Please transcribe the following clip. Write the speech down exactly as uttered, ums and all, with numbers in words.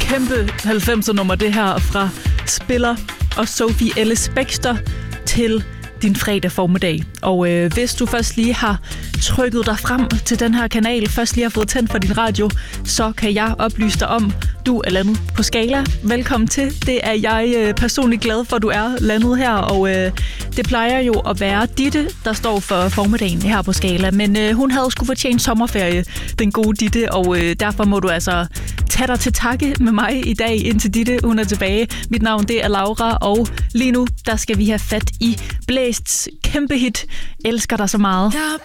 kæmpe halvfemser-nummer, det her fra Spiller og Sophie Ellis Bextor til din fredag formiddag. Og øh, hvis du først lige har trykket dig frem til den her kanal, først lige har fået tændt for din radio, så kan jeg oplyse dig om, du er landet på Skala. Velkommen til. Det er jeg øh, personligt glad for, at du er landet her, og øh, det plejer jo at være Ditte, der står for formiddagen her på Skala, men øh, hun havde sgu fortjent sommerferie, den gode Ditte, og øh, derfor må du altså tage dig til takke med mig i dag, indtil Ditte, hun er tilbage. Mit navn, det er Laura, og lige nu, der skal vi have fat i Blæsts kæmpe hit, Elsker dig så meget. Der